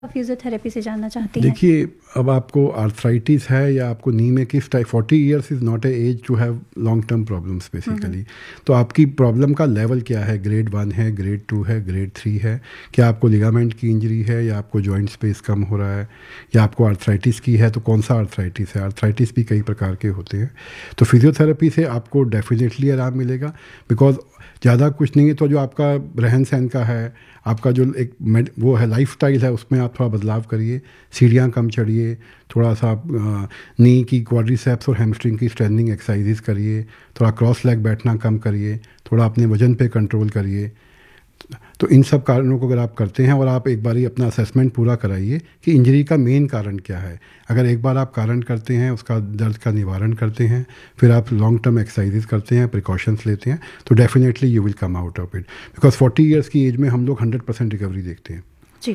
Physiotherapy से जानना चाहती हैं। देखिए, अब आपको आर्थराइटिस है या आपको नी में किस type, 40 years is not a as to have long term problems basically. तो आपकी प्रॉब्लम का लेवल क्या है? ग्रेड 1 है, ग्रेड 2 है, ग्रेड 3 है? क्या आपको लिगामेंट की इंजरी है या आपको जॉइंट स्पेस कम हो रहा है या आपको आर्थराइटिस की है? तो कौन सा आर्थराइटिस है? आर्थराइटिस भी कई प्रकार के होते हैं। तो फिजियोथेरेपी से आपको डेफिनेटली आराम मिलेगा, बिकॉज ज़्यादा कुछ नहीं है। तो जो आपका रहन सहन का है, आपका जो एक वो है लाइफस्टाइल है, उसमें आप थोड़ा बदलाव करिए, सीढ़ियाँ कम चढ़िए, थोड़ा सा नी की क्वाड्रिसेप्स और हैमस्ट्रिंग की स्ट्रेंथनिंग एक्सरसाइजेस करिए, थोड़ा क्रॉस लेग बैठना कम करिए, थोड़ा अपने वजन पे कंट्रोल करिए। तो इन सब कारणों को अगर आप करते हैं और आप एक बार ही अपना असेसमेंट पूरा कराइए कि इंजरी का मेन कारण क्या है। अगर एक बार आप कारण करते हैं, उसका दर्द का निवारण करते हैं, फिर आप लॉन्ग टर्म एक्सरसाइजेस करते हैं, प्रिकॉशंस लेते हैं, तो definitely you will come out of it. Because 40 years की एज में हम लोग 100% रिकवरी देखते हैं। जी।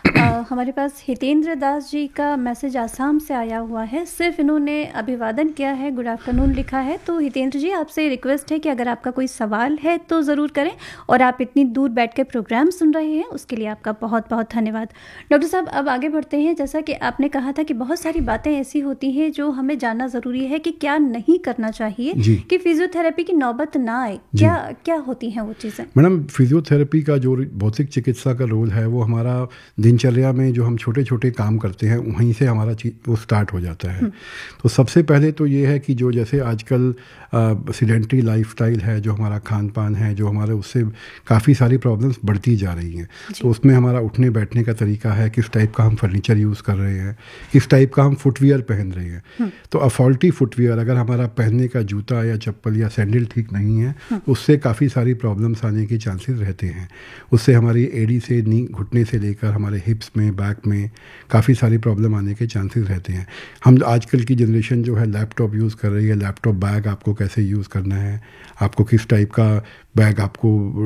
हमारे पास हितेंद्र दास जी का मैसेज आसाम से आया हुआ है। सिर्फ इन्होंने अभिवादन किया है, गुड आफ्टरनून लिखा है। तो हितेंद्र जी, आपसे रिक्वेस्ट है कि अगर आपका कोई सवाल है तो ज़रूर करें, और आप इतनी दूर बैठ के प्रोग्राम सुन रहे हैं उसके लिए आपका बहुत बहुत धन्यवाद। डॉक्टर साहब, अब आगे बढ़ते हैं। जैसा कि आपने कहा था कि बहुत सारी बातें ऐसी होती हैं जो हमें जानना ज़रूरी है कि क्या नहीं करना चाहिए कि फिजियोथेरेपी की नौबत ना आए। क्या होती हैं वो चीज़ें? मैडम, फिजियोथेरेपी का जो भौतिक चिकित्सा का रोल है, वो हमारा दिनचर्या में जो हम छोटे छोटे काम करते हैं वहीं से हमारा वो स्टार्ट हो जाता है। तो सबसे पहले तो ये है कि जो जैसे आजकल सीडेंटरी लाइफस्टाइल है, जो हमारा खान पान है, जो हमारे उससे काफ़ी सारी प्रॉब्लम्स बढ़ती जा रही हैं। तो उसमें हमारा उठने बैठने का तरीका है, किस टाइप का हम फर्नीचर यूज़ कर रहे हैं, किस टाइप का हम फुटवियर पहन रहे हैं। तो अफॉल्टी फुटवियर, अगर हमारा पहनने का जूता या चप्पल या सैंडल ठीक नहीं है, उससे काफ़ी सारी प्रॉब्लम्स आने के चांसेस रहते हैं। उससे हमारी एड़ी से नी, घुटने से लेकर हमारे हिप्स में, बैक में काफ़ी सारी प्रॉब्लम आने के चांसेस रहते हैं। हम आजकल की जनरेशन जो है लैपटॉप यूज़ कर रही है। लैपटॉप बैग आपको कैसे यूज़ करना है, आपको किस टाइप का बैग आपको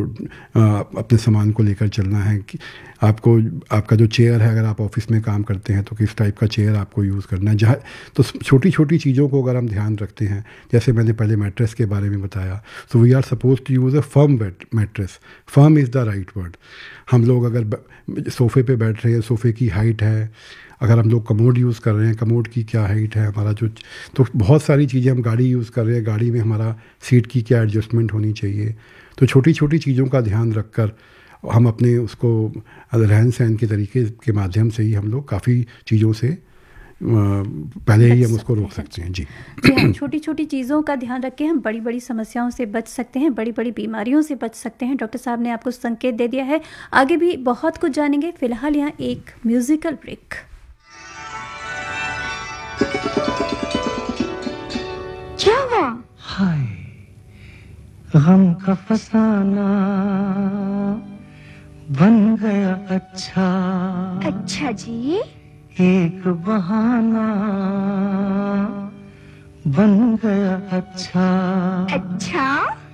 अपने सामान को लेकर चलना है, कि आपको आपका जो चेयर है, अगर आप ऑफिस में काम करते हैं तो किस टाइप का चेयर आपको यूज़ करना है। जहाँ तो छोटी छोटी चीज़ों को अगर हम ध्यान रखते हैं, जैसे मैंने पहले मैट्रेस के बारे में बताया, so we are suppose to use a firm mattress. Firm is the right word. हम लोग अगर सोफ़े पे बैठ रहे हैं, सोफ़े की हाइट है, अगर हम लोग कमोड यूज़ कर रहे हैं, कमोड की क्या हाइट है हमारा, जो तो बहुत सारी चीज़ें, हम गाड़ी यूज़ कर रहे हैं, गाड़ी में हमारा सीट की क्या एडजस्टमेंट होनी चाहिए। तो छोटी छोटी चीज़ों का ध्यान रखकर हम अपने उसको रहन सहन के तरीके के माध्यम से ही हम लोग काफ़ी चीज़ों से पहले ही हम उसको रोक सकते हैं। जी हाँ, छोटी छोटी चीज़ों का ध्यान रख के हम बड़ी बड़ी समस्याओं से बच सकते हैं, बड़ी बड़ी बीमारियों से बच सकते हैं। डॉक्टर साहब ने आपको संकेत दे दिया है। आगे भी बहुत कुछ जानेंगे। फिलहाल यहाँ एक म्यूजिकल ब्रेक। क्या हुआ? हाय, गम का फसाना बन गया अच्छा। अच्छा जी। एक बहाना बन गया अच्छा। अच्छा।